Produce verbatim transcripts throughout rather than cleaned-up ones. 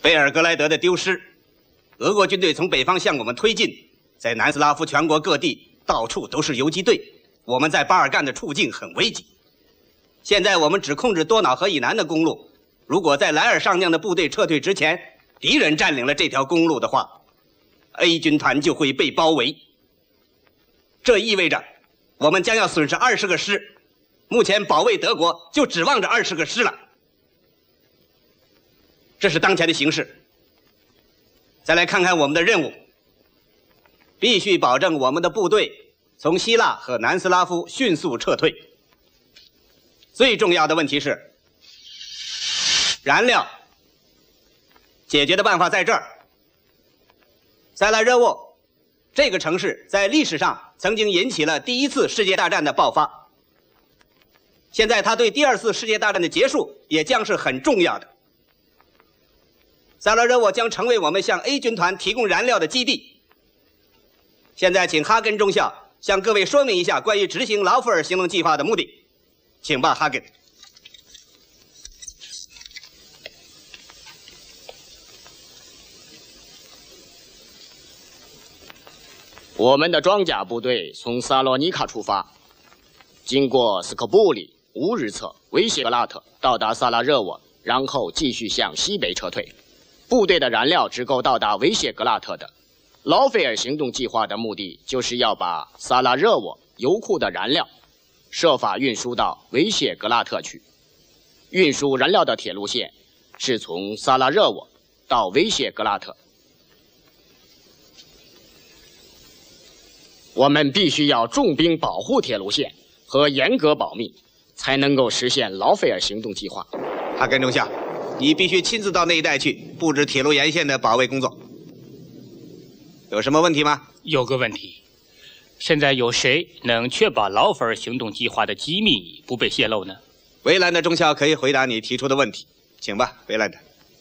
贝尔格莱德的丢失，俄国军队从北方向我们推进，在南斯拉夫全国各地到处都是游击队，我们在巴尔干的处境很危急。现在我们只控制多瑙河以南的公路，如果在莱尔上将的部队撤退之前，敌人占领了这条公路的话 ，A 军团就会被包围。这意味着我们将要损失二十个师，目前保卫德国就指望着二十个师了。这是当前的形势。再来看看我们的任务，必须保证我们的部队从希腊和南斯拉夫迅速撤退。最重要的问题是燃料。解决的办法在这儿。塞拉热沃这个城市在历史上曾经引起了第一次世界大战的爆发，现在它对第二次世界大战的结束也将是很重要的。塞拉热沃将成为我们向 A 军团提供燃料的基地。现在请哈根中校向各位说明一下关于执行劳弗尔行动计划的目的，请吧，哈根。 我们的装甲部队从萨洛尼卡出发，经过斯科布里、乌日策、维谢格拉特，到达萨拉热沃，然后继续向西北撤退。部队的燃料只够到达维谢格拉特的。劳菲尔行动计划的目的就是要把萨拉热沃油库的燃料设法运输到维谢格拉特去。运输燃料的铁路线是从萨拉热沃到维谢格拉特。我们必须要重兵保护铁路线和严格保密，才能够实现劳菲尔行动计划。 哈根中校，你必须亲自到那一带去布置铁路沿线的保卫工作。有什么问题吗？ 有个问题，现在有谁能确保劳菲尔行动计划的机密不被泄露呢？ 维兰德中校可以回答你提出的问题，请吧，维兰德。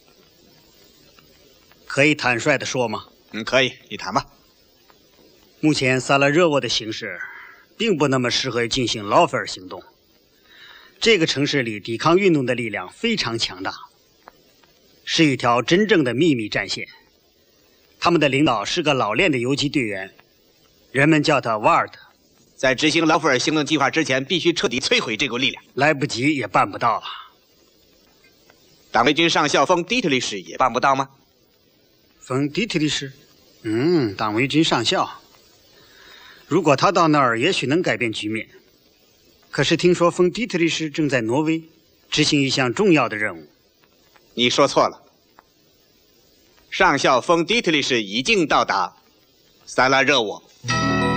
可以坦率地说吗？ 嗯，可以，你谈吧。 目前萨拉热窝的形势并不那么适合进行劳菲尔行动。这个城市里抵抗运动的力量非常强大，是一条真正的秘密战线。他们的领导是个老练的游击队员，人们叫他瓦尔特。 在执行劳菲尔行动计划之前，必须彻底摧毁这股力量。 来不及也办不到了。 党卫军上校冯迪特利什也办不到吗？ 冯迪特利什，嗯，党卫军上校。如果他到那儿，也许能改变局面。可是听说冯迪特利什正在挪威执行一项重要的任务。 你说错了，上校冯迪特利什已经到达萨拉热窝。